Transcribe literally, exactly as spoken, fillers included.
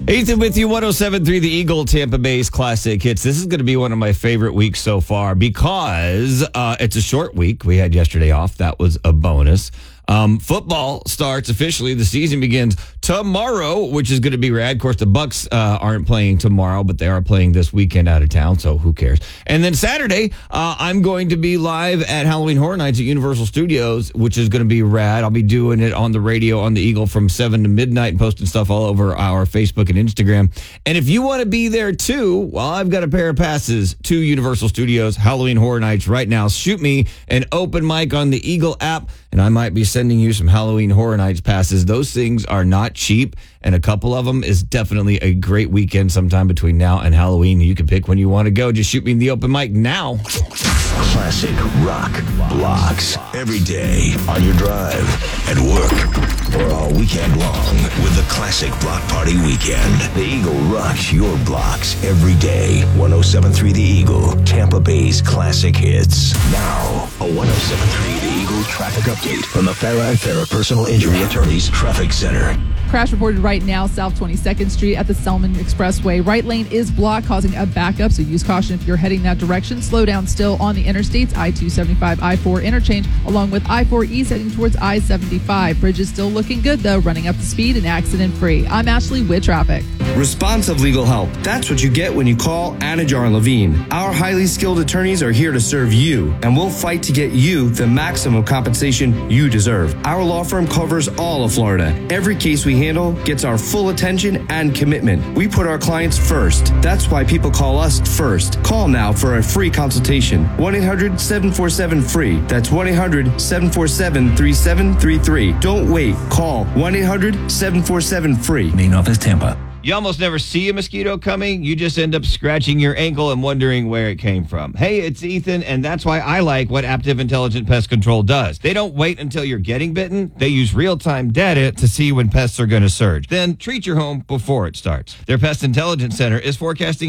Ethan with you, one oh seven point three The Eagle, Tampa Bay's Classic Hits. This is going to be one of my favorite weeks so far because uh, it's a short week. We had yesterday off. That was a bonus. Um, football starts officially. The season begins tomorrow, which is going to be rad. Of course, the Bucks uh, aren't playing tomorrow, but they are playing this weekend out of town, so who cares? And then Saturday, uh, I'm going to be live at Halloween Horror Nights at Universal Studios, which is going to be rad. I'll be doing it on the radio on the Eagle from seven to midnight and posting stuff all over our Facebook and Instagram. And if you want to be there too, well, I've got a pair of passes to Universal Studios Halloween Horror Nights right now. Shoot me an open mic on the Eagle app, and I might be sending you some Halloween Horror Nights passes. Those things are not cheap, and a couple of them is definitely a great weekend sometime between now and Halloween. You can pick when you want to go. Just shoot me the open mic now. Classic rock blocks every day on your drive, at work, or all weekend long with the Classic Block Party Weekend. The Eagle rocks your blocks every day. one oh seven point three The Eagle, Tampa Bay's Classic Hits. Now, a one oh seven point three The Eagle traffic update from the Farah and Farah Personal Injury Attorneys Traffic Center. Crash reported right now, South twenty-second Street at the Selman Expressway. Right lane is blocked, causing a backup, so use caution if you're heading that direction. Slow down still on the interstates, I two seventy-five, I four interchange, along with I four East heading towards I seventy-five. Bridge is still looking good, though, running up to speed and accident-free. I'm Ashley with traffic. Responsive legal help. That's what you get when you call Anajar and Levine. Our highly skilled attorneys are here to serve you, and we'll fight to get you the maximum compensation you deserve. Our law firm covers all of Florida. Every case we handle gets our full attention and commitment. We put our clients first. That's why people call us first. Call now for a free consultation. one eight hundred seven four seven free. That's one eight hundred seven four seven three seven three three. Don't wait. Call one eight hundred seven four seven free. Main office, Tampa. You almost never see a mosquito coming. You just end up scratching your ankle and wondering where it came from. Hey, it's Ethan, and that's why I like what Aptiv Intelligent Pest Control does. They don't wait until you're getting bitten. They use real-time data to see when pests are going to surge. Then treat your home before it starts. Their Pest Intelligence Center is forecasting